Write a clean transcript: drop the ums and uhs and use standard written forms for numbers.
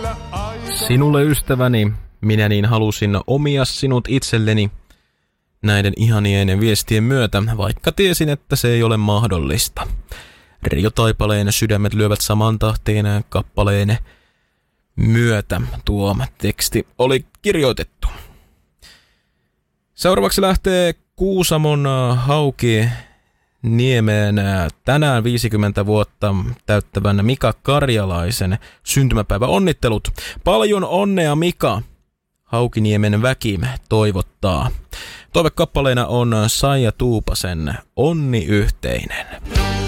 Sinulle ystäväni, minä niin halusin omia sinut itselleni näiden ihanien viestien myötä, vaikka tiesin, että se ei ole mahdollista. Reijo Taipaleen Sydämet lyövät saman tahtiin kappaleen myötä tuo teksti oli kirjoitettu. Seuraavaksi lähtee Kuusamon Haukiniemeen tänään 50 vuotta täyttävän Mika Karjalaisen syntymäpäivä onnittelut. Paljon onnea Mika, Haukiniemen väki toivottaa. Toivekappaleena on Saija Tuupasen Onni yhteinen.